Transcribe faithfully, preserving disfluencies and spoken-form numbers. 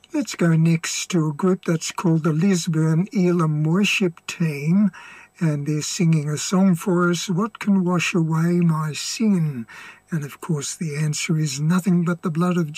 Let's go next to a group that's called the Lisburn Elam Worship Team, and they're singing a song for us, What Can Wash Away My Sin? And of course the answer is nothing but the blood of